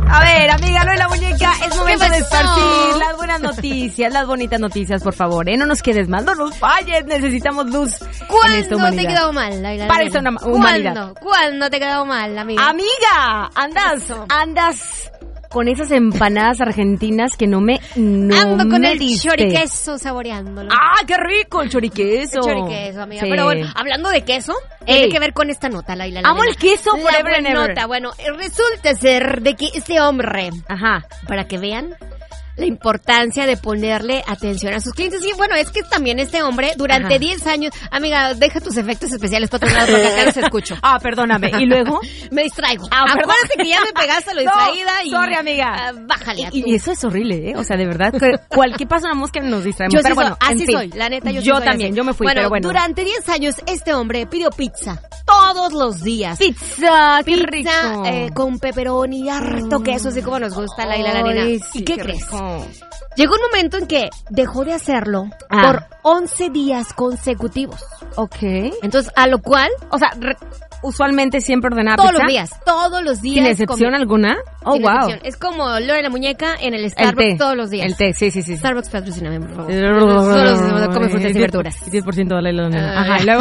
A ver, amiga, lo de la muñeca, es momento de esparcir las buenas noticias, las bonitas noticias, por favor, No nos quedes mal, no nos falles, necesitamos luz en esta ¿Cuándo humanidad. te quedó mal, Laila? Parece una humanidad. ¿Cuándo te quedó mal, amiga? Amiga, andas con esas empanadas argentinas que no me Ando con el diste. choriqueso saboreándolo. ¡Ah, qué rico el choriqueso! El choriqueso, amiga. Sí. Pero bueno, hablando de queso, tiene que ver con esta nota, Laila. Amo el queso La forever buena and ever. nota. Bueno, resulta ser de que este hombre, Ajá. para que vean la importancia de ponerle atención a sus clientes. Y bueno, es que también este hombre durante 10 años... Amiga, deja tus efectos especiales para otro lado porque acá los escucho. Ah, perdóname. ¿Y luego? Me distraigo. Ah, Acuérdate que ya me pegaste a lo distraída y... sorry, amiga. Bájale a tú. Y eso es horrible, O sea, de verdad, cualquier paso una mosca nos distraemos. Yo pero sí bueno, así en fin. soy, la neta, yo sí soy también, así. yo me fui, pero bueno. Durante 10 años este hombre pidió pizza todos los días. Pizza, qué rico. Con pepperoni y harto queso, así como nos gusta, Laila, la nena. Ay, ¿Y sí, qué crees? Llegó un momento en que dejó de hacerlo por 11 días consecutivos. Ok. Entonces, a lo cual... O sea, usualmente siempre ordenaba todos pizza. todos los días. ¿Sin excepción alguna? Oh, Sin wow. excepción. Es como lo de la muñeca en el Starbucks todos los días. El té, sí. Starbucks, patrocíname, por favor. Solo come frutas y verduras. 10% de la Ajá, y luego...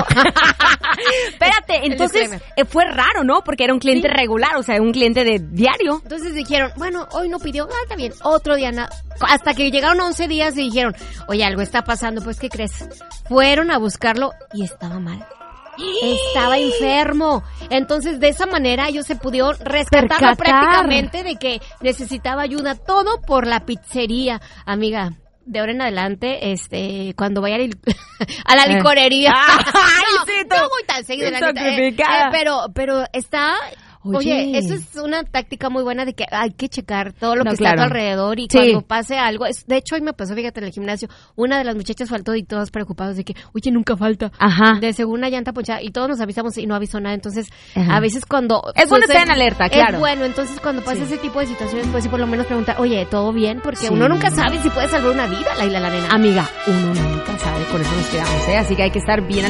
Espérate, entonces fue raro, ¿no? Porque era un cliente regular, o sea, un cliente de diario. Entonces dijeron, bueno, hoy no pidió, está bien, otro día nada. Hasta que llegaron 11 días y dijeron, oye, algo está pasando, pues, ¿qué crees? Fueron a buscarlo y estaba mal. Estaba enfermo. Entonces, de esa manera ellos se pudieron rescatar prácticamente de que necesitaba ayuda. Todo por la pizzería, amiga. De ahora en adelante, cuando vaya a la licorería. No voy tan seguido, la neta. Pero está... Oye, eso es una táctica muy buena de que hay que checar todo lo que está a tu alrededor y cuando pase algo. De hecho, hoy me pasó, fíjate, en el gimnasio, una de las muchachas faltó y todos preocupados de que, oye, nunca falta. Ajá. De según una llanta ponchada y todos nos avisamos y no avisó nada. Entonces, a veces cuando... Es bueno estar en alerta, claro. Es bueno, entonces cuando pasa ese tipo de situaciones, pues sí, por lo menos preguntar, oye, ¿todo bien? Porque uno nunca sabe si puede salvar una vida, la nena. Amiga, uno nunca sabe, con eso nos quedamos, Así que hay que estar bien